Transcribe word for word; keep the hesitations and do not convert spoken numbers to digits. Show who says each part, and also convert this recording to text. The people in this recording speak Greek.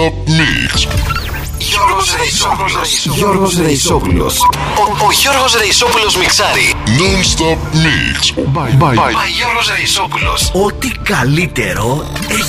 Speaker 1: Mix.
Speaker 2: Γιώργος Ρεϊσόπουλος. Γιώργος Ρεϊσόπουλος. Ο, ο Γιώργος Ρεϊσόπουλος μιξάρει.
Speaker 1: Non-stop mix.
Speaker 2: Bye, bye. Bye. Γιώργος Ρεϊσόπουλος. Ό,τι καλύτερο έχει